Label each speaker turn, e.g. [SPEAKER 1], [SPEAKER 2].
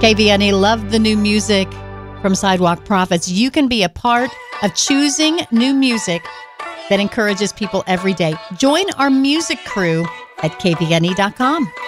[SPEAKER 1] KVNE, love the new music from Sidewalk Prophets. You can be a part of choosing new music that encourages people every day. Join our music crew at kvne.com.